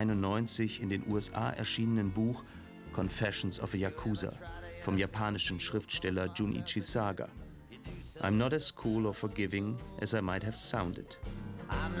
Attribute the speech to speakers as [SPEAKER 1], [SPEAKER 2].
[SPEAKER 1] 1991 in den USA erschienenen Buch Confessions of a Yakuza vom japanischen Schriftsteller Junichi Saga. I'm not as cool or forgiving as I might have sounded.